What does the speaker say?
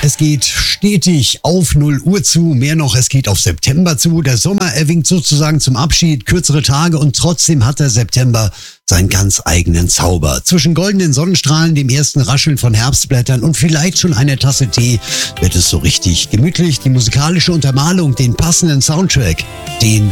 Es geht stetig auf 0 Uhr zu, mehr noch, es geht auf September zu. Der Sommer, er winkt sozusagen zum Abschied, kürzere Tage und trotzdem hat der September seinen ganz eigenen Zauber. Zwischen goldenen Sonnenstrahlen, dem ersten Rascheln von Herbstblättern und vielleicht schon einer Tasse Tee wird es so richtig gemütlich. Die musikalische Untermalung, den passenden Soundtrack, den